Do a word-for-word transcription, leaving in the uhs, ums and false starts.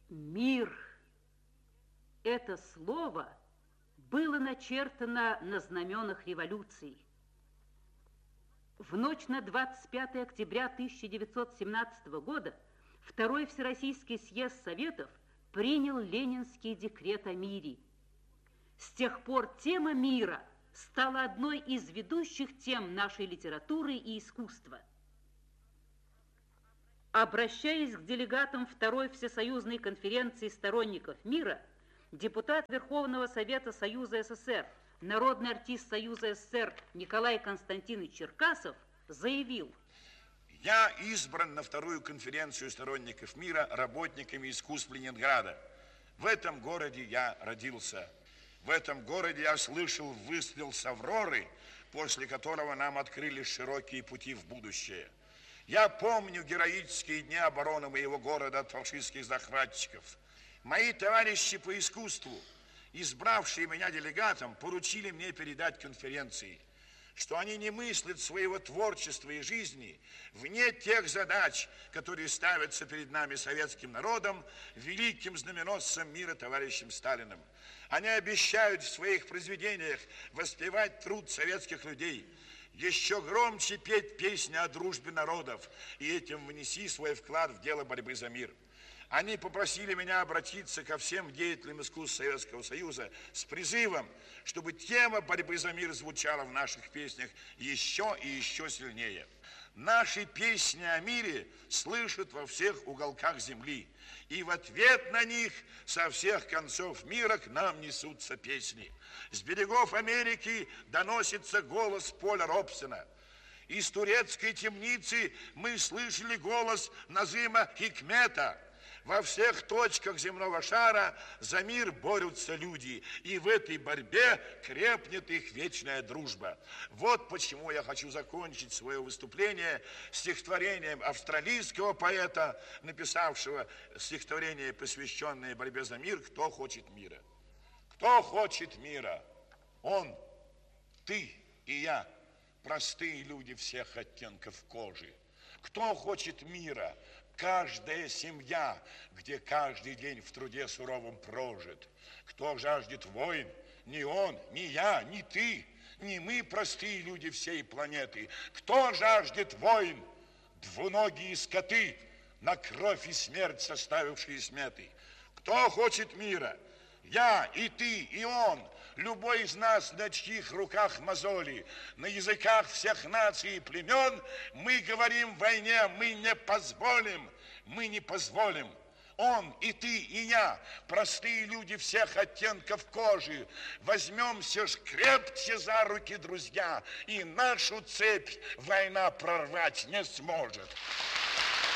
Мир. Это слово было начертано на знаменах революции. В ночь на двадцать пятое октября тысяча девятьсот семнадцатого года Второй Всероссийский съезд Советов принял Ленинский декрет о мире. С тех пор тема мира стала одной из ведущих тем нашей литературы и искусства. Обращаясь к делегатам Второй Всесоюзной конференции сторонников мира, депутат Верховного Совета Союза СССР, народный артист Союза СССР Николай Константинович Черкасов заявил: «Я избран на Вторую конференцию сторонников мира работниками искусств Ленинграда. В этом городе я родился. В этом городе я слышал выстрел с Авроры, после которого нам открыли широкие пути в будущее. Я помню героические дни обороны моего города от фашистских захватчиков. Мои товарищи по искусству, избравшие меня делегатом, поручили мне передать конференции, что они не мыслят своего творчества и жизни вне тех задач, которые ставятся перед нами советским народом, великим знаменосцем мира товарищем Сталиным. Они обещают в своих произведениях воспевать труд советских людей, еще громче петь песни о дружбе народов и этим внеси свой вклад в дело борьбы за мир. Они попросили меня обратиться ко всем деятелям искусств Советского Союза с призывом, чтобы тема борьбы за мир звучала в наших песнях еще и еще сильнее. Наши песни о мире слышат во всех уголках земли, и в ответ на них со всех концов мира к нам несутся песни. С берегов Америки доносится голос Поля Робсона. Из турецкой темницы мы слышали голос Назыма Хикмета. Во всех точках земного шара за мир борются люди, и в этой борьбе крепнет их вечная дружба. Вот почему я хочу закончить свое выступление стихотворением австралийского поэта, написавшего стихотворение, посвященное борьбе за мир, «Кто хочет мира». Кто хочет мира? Он, ты и я, простые люди всех оттенков кожи. Кто хочет мира? Каждая семья, где каждый день в труде суровом прожит. Кто жаждет войн? Ни он, ни я, ни ты, ни мы, простые люди всей планеты. Кто жаждет войн? Двуногие скоты, на кровь и смерть составившие сметы. Кто хочет мира? Я и ты, и он, любой из нас, на чьих руках мозоли, на языках всех наций и племен, мы говорим в войне, мы не позволим, мы не позволим. Он и ты, и я, простые люди всех оттенков кожи, возьмемся ж крепче за руки, друзья, и нашу цепь война прорвать не сможет.